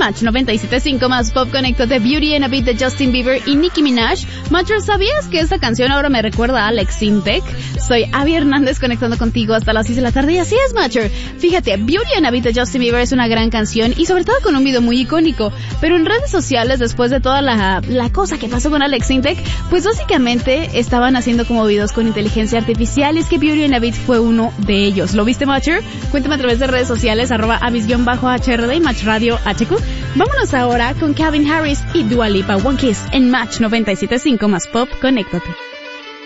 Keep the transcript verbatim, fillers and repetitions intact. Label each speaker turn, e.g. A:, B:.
A: Match noventa y siete punto cinco más Pop Conecto de Beauty and a Beat de Justin Bieber y Nicki Minaj. Matcher, ¿sabías que esta canción ahora me recuerda a Alex Sintek? Soy Abby Hernández conectando contigo hasta las seis de la tarde y así es, Matcher. Fíjate, Beauty and a Beat de Justin Bieber es una gran canción y sobre todo con un video muy icónico, pero en redes sociales después de toda la, la cosa que pasó con Alex Sintek, pues básicamente estaban haciendo como videos con inteligencia artificial y es que Beauty and a Beat fue uno de ellos. ¿Lo viste, Matcher? Cuéntame a través de redes sociales, arroba avis-H R D y Match Radio H Q. Vámonos ahora con Calvin Harris y Dua Lipa, One Kiss en Match noventa y siete punto cinco más Pop Conéctate.